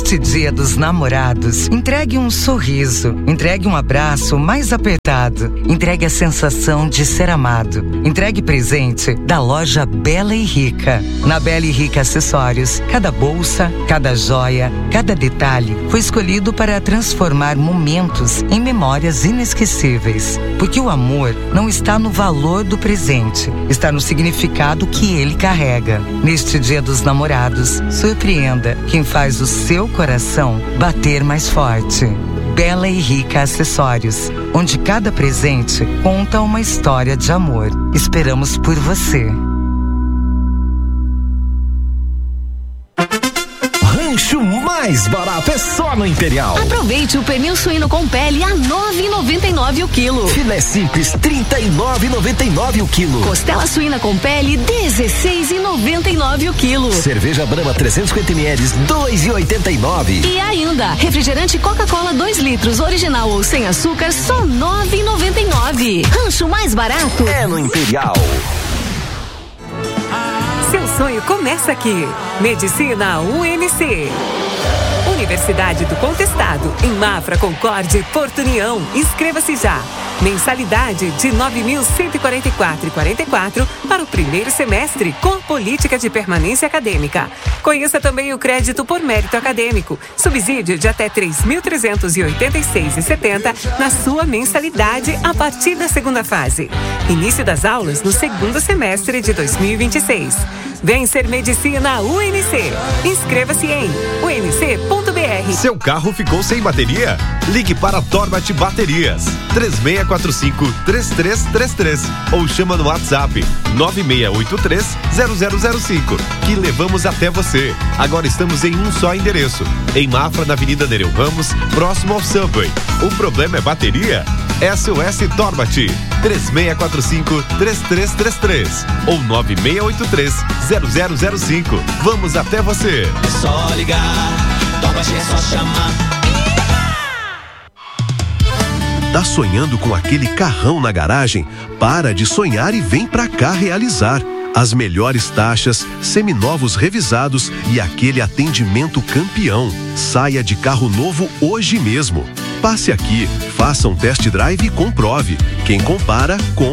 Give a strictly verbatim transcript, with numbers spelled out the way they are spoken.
Neste Dia dos Namorados, entregue um sorriso, entregue um abraço mais apertado, entregue a sensação de ser amado. Entregue presente da loja Bela e Rica. Na Bela e Rica Acessórios, cada bolsa, cada joia, cada detalhe foi escolhido para transformar momentos em memórias inesquecíveis. Porque o amor não está no valor do presente, está no significado que ele carrega. Neste Dia dos Namorados, surpreenda quem faz o seu coração bater mais forte. Bela e Rica Acessórios, onde cada presente conta uma história de amor. Esperamos por você. Rancho mais barato é só no Imperial. Aproveite o pernil suíno com pele a nove reais e noventa e nove o quilo. Filé simples trinta e nove reais e noventa e nove o quilo. Costela suína com pele dezesseis reais e noventa e nove o quilo. Cerveja Brahma trezentos e cinquenta mililitros dois reais e oitenta e nove. E ainda, refrigerante Coca-Cola dois litros, original ou sem açúcar, só nove reais e noventa e nove. Rancho mais barato é no Imperial. Seu sonho começa aqui. Medicina U N C. Universidade do Contestado, em Mafra, Concórdia, Porto União. Inscreva-se já. Mensalidade de nove mil cento e quarenta e quatro reais e quarenta e quatro centavos para o primeiro semestre, com política de permanência acadêmica. Conheça também o crédito por mérito acadêmico. Subsídio de até três mil trezentos e oitenta e seis reais e setenta centavos na sua mensalidade a partir da segunda fase. Início das aulas no segundo semestre de dois mil e vinte e seis. Vem ser Medicina U N C. Inscreva-se em u n c ponto b r. Seu carro ficou sem bateria? Ligue para Torbat Baterias três seis quatro cinco, três três três três ou chama no WhatsApp nove seis oito três, zero zero zero cinco que levamos até você. Agora estamos em um só endereço, em Mafra, na Avenida Nereu Ramos, próximo ao Subway. O problema é bateria? S O S Torbat três seis quatro cinco, três três três três ou nove seis oito três, zero zero zero cinco. Vamos até você. Só ligar, Torbat é só chamar. Tá sonhando com aquele carrão na garagem? Para de sonhar e vem pra cá realizar. As melhores taxas, seminovos revisados e aquele atendimento campeão. Saia de carro novo hoje mesmo. Passe aqui, faça um test drive e comprove. Quem compara, compra.